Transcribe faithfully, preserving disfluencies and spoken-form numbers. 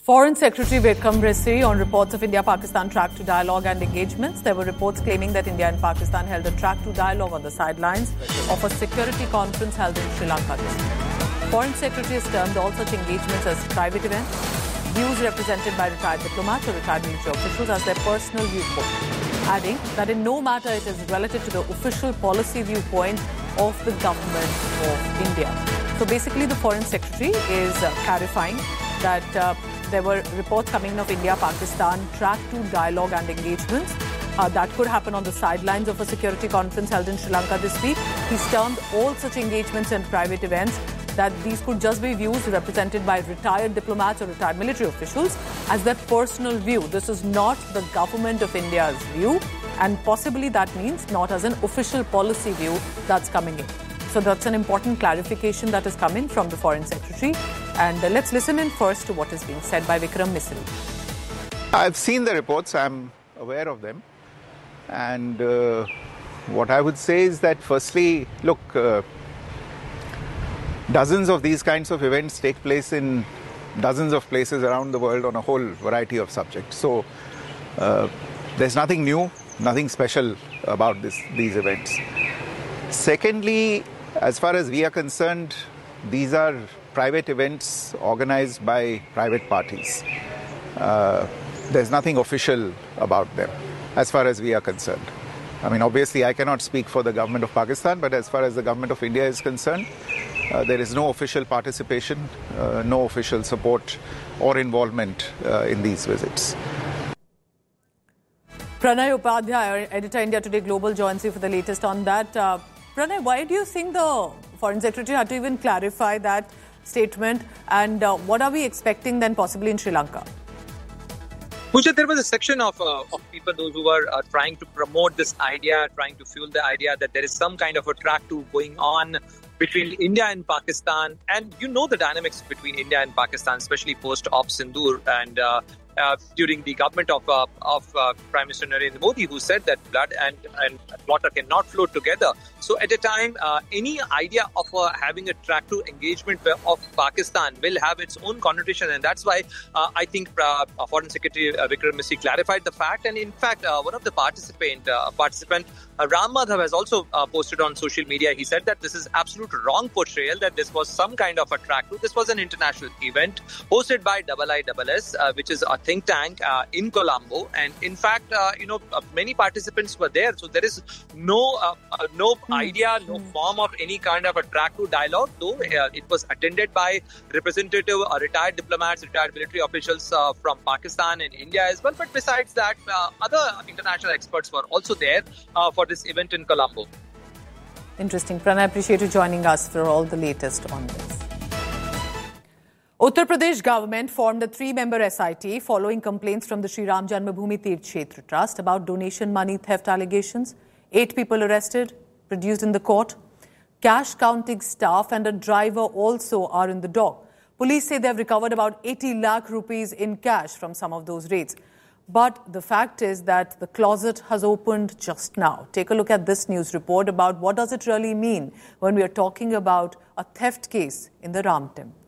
Foreign Secretary Vikram Misri on reports of India-Pakistan track to dialogue and engagements. There were reports claiming that India and Pakistan held a track to dialogue on the sidelines of a security conference held in Sri Lanka. Foreign Secretary has termed all such engagements as private events, views represented by retired diplomats or retired military officials as their personal viewpoint, adding that in no matter it is relative to the official policy viewpoint of the government of India. So basically the Foreign Secretary is uh, clarifying that uh, there were reports coming in of India-Pakistan track to dialogue and engagements. Uh, that could happen on the sidelines of a security conference held in Sri Lanka this week. He's termed all such engagements and private events that these could just be views represented by retired diplomats or retired military officials as their personal view. This is not the government of India's view, and possibly that means not as an official policy view that's coming in. So that's an important clarification that is coming from the Foreign Secretary. And uh, let's listen in first to what is being said by Vikram Misri. I've seen the reports, I'm aware of them. And uh, what I would say is that firstly, look, uh, dozens of these kinds of events take place in dozens of places around the world on a whole variety of subjects. So uh, there's nothing new, nothing special about this, these events. Secondly, as far as we are concerned, these are private events organized by private parties. Uh, there's nothing official about them, as far as we are concerned. I mean, obviously, I cannot speak for the government of Pakistan, but as far as the government of India is concerned, uh, there is no official participation, uh, no official support or involvement uh, in these visits. Pranay Upadhyay, editor India Today Global, joins you for the latest on that. Uh, Pranay, why do you think the Foreign Secretary had to even clarify that statement, and uh, what are we expecting then possibly in Sri Lanka? Pooja, there was a section of, uh, of people those who were uh, trying to promote this idea, trying to fuel the idea that there is some kind of a track to going on between India and Pakistan. And you know the dynamics between India and Pakistan, especially post-Op Sindoor and uh, uh, during the government of uh, of uh, Prime Minister Narendra Modi, who said that blood and, and water cannot flow together. So at a time, uh, any idea of uh, having a track to engagement of Pakistan will have its own connotation. And that's why uh, I think uh, Foreign Secretary uh, Vikram Misri clarified the fact. And in fact, uh, one of the participant, uh, participant uh, Ram Madhav has also uh, posted on social media. He said that this is absolute wrong portrayal, that this was some kind of a track to. This was an international event hosted by I I S S, uh, which is a think tank uh, in Colombo. And in fact, uh, you know, uh, many participants were there. So there is no uh, uh, no mm. idea, no mm. form of any kind of a track to dialogue, though uh, it was attended by representative uh, retired diplomats, retired military officials uh, from Pakistan and India as well. But besides that, uh, other international experts were also there uh, for this event in Colombo. Interesting. Pranay, I appreciate you joining us for all the latest on this. Uttar Pradesh government formed a three-member S I T following complaints from the Sri Ram Janmabhoomi Tirth Kshetra Trust about donation money theft allegations. Eight people arrested, produced in the court. Cash counting staff and a driver also are in the dock. Police say they have recovered about eighty lakh rupees in cash from some of those raids. But the fact is that the closet has opened just now. Take a look at this news report about what does it really mean when we are talking about a theft case in the Ram Temple.